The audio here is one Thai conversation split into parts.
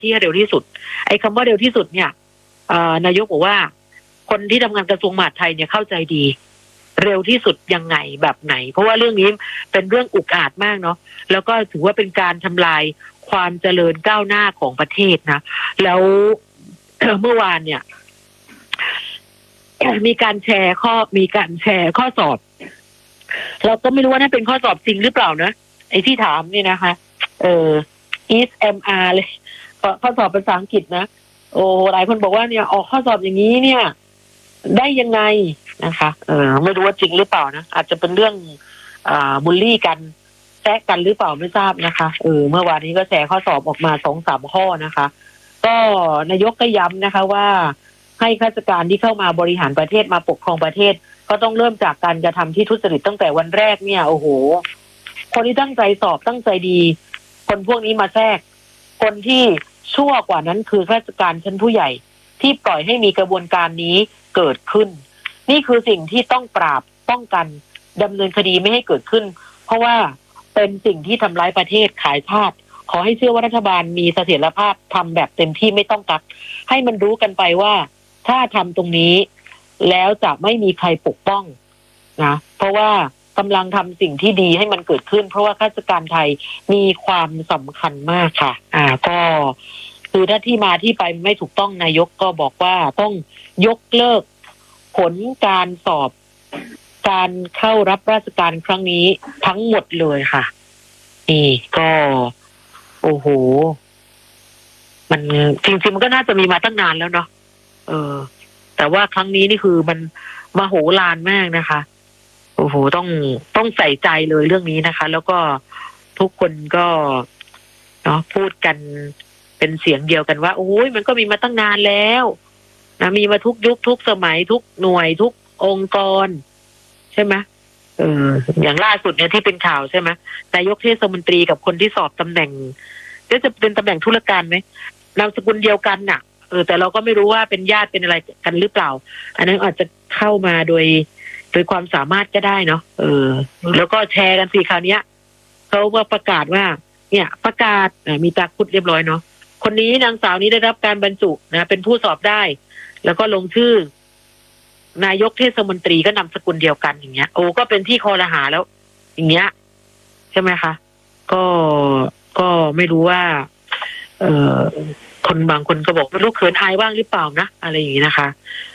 ที่เร็วที่สุดไอ้คำว่าเร็วที่สุดเนี่ยนายกบอกว่าคนที่ทำงานกระทรวงมหาดไทยเนี่ยเข้าใจดีเร็วที่สุดยังไงแบบไหนเพราะว่าเรื่องนี้เป็นเรื่องอุกอาจมากเนาะแล้วก็ถือว่าเป็นการทำลายความเจริญก้าวหน้าของประเทศนะแล้ว เมื่อวานเนี่ยมีการแชร์ข้อสอบเราก็ไม่รู้ว่านั่นเป็นข้อสอบจริงหรือเปล่านะไอ้ที่ถามนี่นะคะESMR เลยข้อสอบภาษาอังกฤษนะโอ้หลายคนบอกว่าเนี่ยออกข้อสอบอย่างนี้เนี่ยได้ยังไงนะคะไม่รู้ว่าจริงหรือเปล่านะอาจจะเป็นเรื่องบูลลี่กันแซะกันหรือเปล่าไม่ทราบนะคะเมื่อวานนี้ก็แชร์ข้อสอบออกมา 2-3 ข้อนะคะก็นายกก็ย้ำนะคะว่าให้ข้าราชการที่เข้ามาบริหารประเทศมาปกครองประเทศก็ต้องเริ่มจากการกระทำที่ทุจริตตั้งแต่วันแรกเนี่ยโอ้โหคนที่ตั้งใจสอบตั้งใจดีคนพวกนี้มาแทรกคนที่ชั่วกว่านั้นคือข้าราชการชั้นผู้ใหญ่ที่ปล่อยให้มีกระบวนการนี้เกิดขึ้นนี่คือสิ่งที่ต้องปราบป้องกันดำเนินคดีไม่ให้เกิดขึ้นเพราะว่าเป็นสิ่งที่ทำร้ายประเทศขายชาติขอให้เชื่อว่ารัฐบาลมีเสถียรภาพทำแบบเต็มที่ไม่ต้องกักให้มันรู้กันไปว่าถ้าทำตรงนี้แล้วจะไม่มีใครปกป้องนะเพราะว่ากำลังทำสิ่งที่ดีให้มันเกิดขึ้นเพราะว่าข้าราชการไทยมีความสำคัญมากค่ะก็คือถ้าที่มาที่ไปไม่ถูกต้องนายกก็บอกว่าต้องยกเลิกผลการสอบการเข้ารับราชการครั้งนี้ทั้งหมดเลยค่ะนี่ก็โอ้โหมันจริงๆมันก็น่าจะมีมาตั้งนานแล้วเนาะแต่ว่าครั้งนี้นี่คือมันมโหฬารมากนะคะโอ้โหต้องใส่ใจเลยเรื่องนี้นะคะแล้วก็ทุกคนก็เนาะพูดกันเป็นเสียงเดียวกันว่าโอ้ยมันก็มีมาตั้งนานแล้วนะมีมาทุกยุคทุกสมัยทุกหน่วยทุกองค์กรใช่ไหมอย่างล่าสุดเนี่ยที่เป็นข่าวใช่ไหมนายกเทศมนตรีกับคนที่สอบตำแหน่งจะเป็นตำแหน่งธุรการไหมนามสกุลเดียวกันน่ะแต่เราก็ไม่รู้ว่าเป็นญาติเป็นอะไรกันหรือเปล่าอันนั้นอาจจะเข้ามาโดยความสามารถก็ได้เนาะแล้วก็แชร์กันสิคราวนี้เขาว่าประกาศว่าเนี่ยประกาศมีตาคุดเรียบร้อยเนาะคนนี้นางสาวนี้ได้รับการบรรจุนะเป็นผู้สอบได้แล้วก็ลงชื่อนายกเทศมนตรีก็นามสกุลเดียวกันอย่างเงี้ยโอ้ก็เป็นที่คอรหาแล้วอย่างเงี้ยใช่ไหมคะก็ไม่รู้ว่าคนบางคนก็บอกไม่รู้เขินอายบ้างหรือเปล่านะอะไรอย่างนี้นะคะ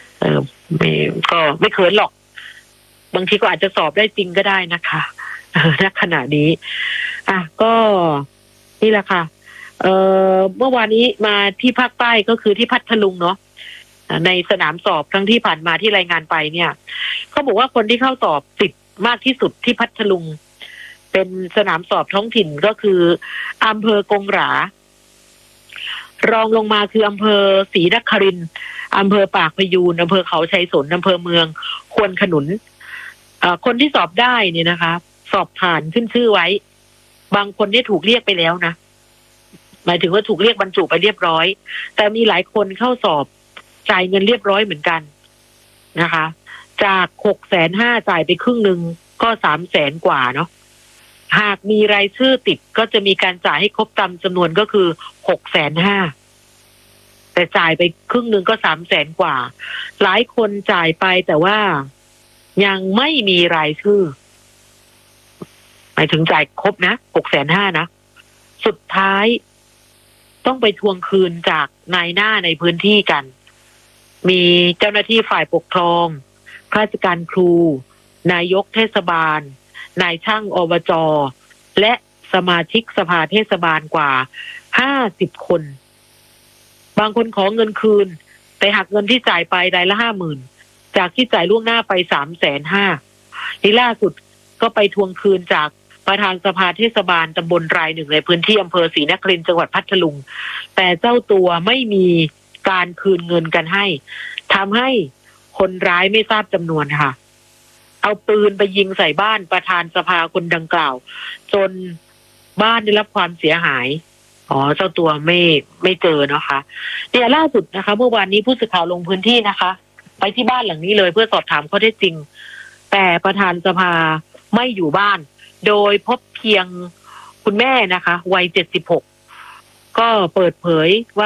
ไม่เขินหรอกบางทีก็อาจจะสอบได้จริงก็ได้นะคะณขณะนี้ก็นี่แหละค่ะเมื่อวานนี้มาที่ภาคใต้ก็คือที่พัทลุงเนาะในสนามสอบครั้งที่ผ่านมาที่รายงานไปเนี่ยเขาบอกว่าคนที่เข้าสอบติดมากที่สุดที่พัทลุงเป็นสนามสอบท้องถิ่นก็คืออำเภอกงหรารองลงมาคืออำเภอศรีนครินทร์อำเภอปากพยูนอำเภอเขาชัยสนอำเภอเมืองควนขนุนคนที่สอบได้เนี่ยนะคะสอบผ่านขึ้นชื่อไว้บางคนได้ถูกเรียกไปแล้วนะหมายถึงว่าถูกเรียกบรรจุไปเรียบร้อยแต่มีหลายคนเข้าสอบจ่ายเงินเรียบร้อยเหมือนกันนะคะจาก 650,000 จ่ายไปครึ่งนึงก็300,000 กว่าเนาะหากมีรายชื่อติดก็จะมีการจ่ายให้ครบตามจำนวนก็คือ 650,000 แต่จ่ายไปครึ่งนึงก็300,000 กว่าหลายคนจ่ายไปแต่ว่ายังไม่มีรายชื่อหมายถึงจ่ายครบนะ 650,000 นะสุดท้ายต้องไปทวงคืนจากนายหน้าในพื้นที่กันมีเจ้าหน้าที่ฝ่ายปกครองข้าราชการครูนายกเทศบาลนายช่างอบจ.และสมาชิกสภาเทศบาลกว่า50 คนบางคนขอเงินคืนแต่หักเงินที่จ่ายไปรายละ 50,000 จากที่จ่ายล่วงหน้าไป 350,000 ที่ล่าสุดก็ไปทวงคืนจากประธานสภาเทศบาลตำบลรายหนึ่งในพื้นที่อำเภอศรีนครินทร์จังหวัดพัทลุงแต่เจ้าตัวไม่มีการคืนเงินกันให้ทำให้คนร้ายไม่ทราบจำนวนค่ะเอาปืนไปยิงใส่บ้านประธานสภาคนดังกล่าวจนบ้านได้รับความเสียหายเจ้าตัวไม่เจอนะคะเนี่ยล่าสุดนะคะเมื่อวานนี้ผู้สื่อข่าวลงพื้นที่นะคะไปที่บ้านหลังนี้เลยเพื่อสอบถามข้อเท็จจริงแต่ประธานสภาไม่อยู่บ้านโดยพบเพียงคุณแม่นะคะวัย76 ก็เปิดเผยว่า